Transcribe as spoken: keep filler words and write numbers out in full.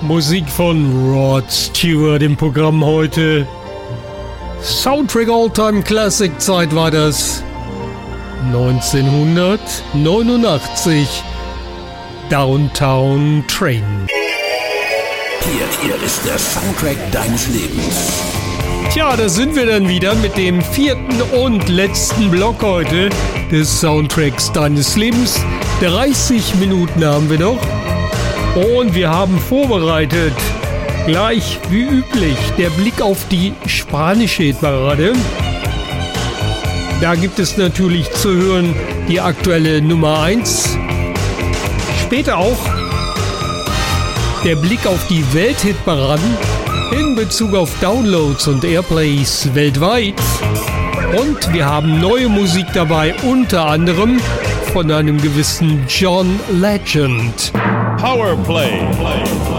Musik von Rod Stewart im Programm heute. Soundtrack All-Time Classic Zeit war das. neunzehnhundertneunundachtzig. Downtown Train. Hier, hier ist der Soundtrack deines Lebens. Tja, da sind wir dann wieder mit dem vierten und letzten Block heute des Soundtracks deines Lebens. dreißig Minuten haben wir noch. Und wir haben vorbereitet, gleich wie üblich, der Blick auf die spanische Hitparade. Da gibt es natürlich zu hören die aktuelle Nummer eins. Später auch der Blick auf die Welthitparaden in Bezug auf Downloads und Airplays weltweit. Und wir haben neue Musik dabei, unter anderem von einem gewissen John Legend. Powerplay. Play, play.